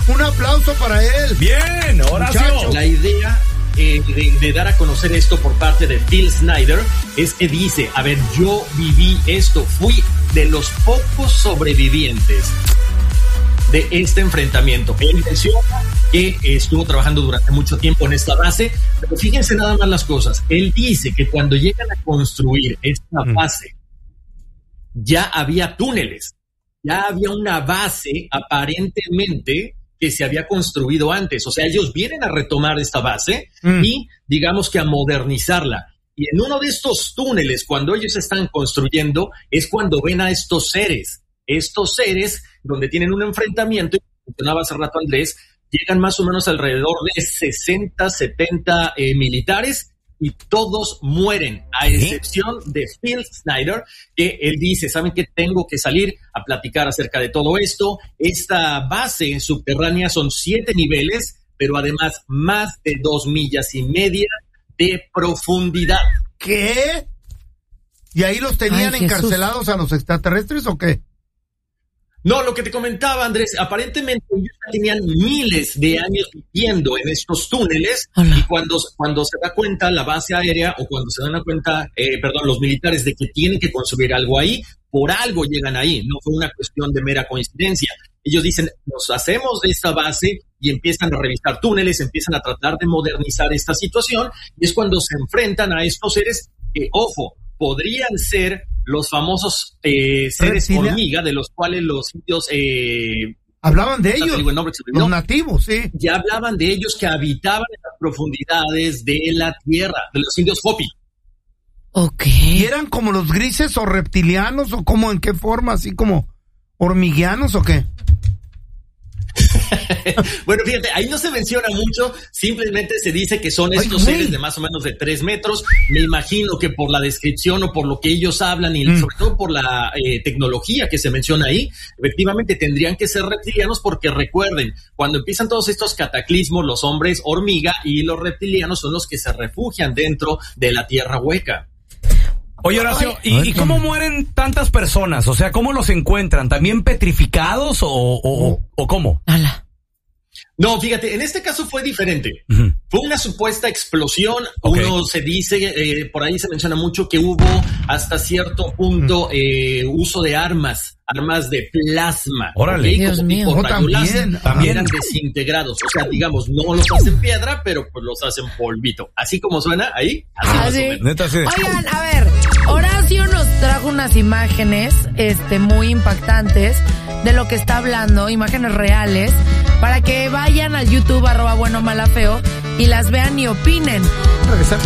Un aplauso para él. Bien, Horacio. Muchacho. La idea de dar a conocer esto por parte de Phil Snyder es que dice, a ver, yo viví esto, fui de los pocos sobrevivientes de este enfrentamiento. Él menciona que estuvo trabajando durante mucho tiempo en esta base, pero fíjense nada más las cosas. Él dice que cuando llegan a construir esta base, ya había túneles, ya había una base aparentemente que se había construido antes. O sea, ellos vienen a retomar esta base y digamos que a modernizarla. Y en uno de estos túneles, cuando ellos están construyendo, es cuando ven a estos seres donde tienen un enfrentamiento, y mencionaba hace rato Andrés, llegan más o menos alrededor de 60, 70 militares, y todos mueren, a excepción de Phil Snyder, que él dice, ¿saben qué? Tengo que salir a platicar acerca de todo esto. Esta base subterránea son 7 niveles, pero además más de 2,5 millas de profundidad. ¿Qué? ¿Y ahí los tenían encarcelados a los extraterrestres o qué? No, lo que te comentaba, Andrés, aparentemente ellos tenían miles de años viviendo en estos túneles. Hola. Y cuando se da cuenta la base aérea, o cuando se dan cuenta, los militares, de que tienen que construir algo ahí, por algo llegan ahí, no fue una cuestión de mera coincidencia. Ellos dicen, nos hacemos de esta base, y empiezan a revisar túneles, empiezan a tratar de modernizar esta situación, y es cuando se enfrentan a estos seres que, ojo, podrían ser los famosos seres hormiga, de los cuales los indios... hablaban de ellos, los nativos, sí. Ya hablaban de ellos, que habitaban en las profundidades de la tierra, de los indios Hopi. Ok. ¿Y eran como los grises o reptilianos, o cómo, en qué forma, así como hormiguianos o qué? Bueno, fíjate, ahí no se menciona mucho, simplemente se dice que son estos seres de más o menos de 3 metros. Me imagino que por la descripción o por lo que ellos hablan, y sobre todo por la tecnología que se menciona ahí, efectivamente tendrían que ser reptilianos, porque recuerden, cuando empiezan todos estos cataclismos, los hombres hormiga y los reptilianos son los que se refugian dentro de la tierra hueca. Oye, Horacio, ¿y cómo mueren tantas personas? O sea, ¿cómo los encuentran? ¿También petrificados o cómo? No, fíjate, en este caso fue diferente. Fue una supuesta explosión. Uno se dice, por ahí se menciona mucho que hubo hasta cierto punto uso de armas de plasma. Órale. Dios mío. También eran desintegrados. O sea, digamos, no los hacen piedra, pero pues los hacen polvito. Así como suena ahí. Así. Neta, sí. Oigan, a ver, Horacio nos trajo unas imágenes muy impactantes de lo que está hablando, imágenes reales, para que vayan al YouTube @buenomalafeo y las vean y opinen.